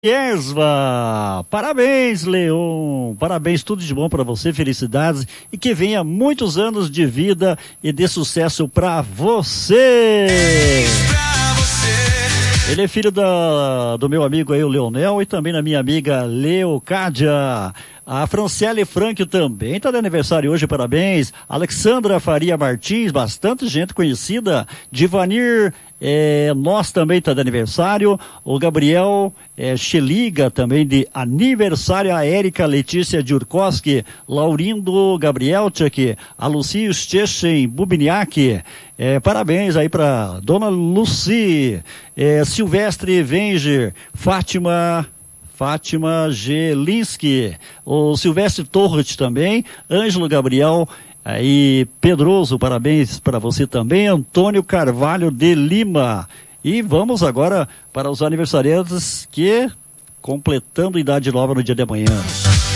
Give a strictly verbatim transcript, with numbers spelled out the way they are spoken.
Esva, parabéns, Leon, parabéns, tudo de bom para você, felicidades e que venha muitos anos de vida e de sucesso para você. Ele é filho da, do meu amigo aí, o Leonel, e também da minha amiga Leocádia. A Franciele Franco também está de aniversário hoje, parabéns. Alexandra Faria Martins, bastante gente conhecida. Divanir, é, nós também está de aniversário. O Gabriel é, Cheliga também de aniversário. A Érica Letícia Djurkowski, Laurindo Gabriel Tchek, a Lucy Stechen Bubniak. É, parabéns aí para Dona Lucy, é, Silvestre Venger, Fátima... Fátima Gelinski, o Silvestre Torres também, Ângelo Gabriel aí Pedroso, parabéns para você também, Antônio Carvalho de Lima. E vamos agora para os aniversariantes que completando idade nova no dia de amanhã.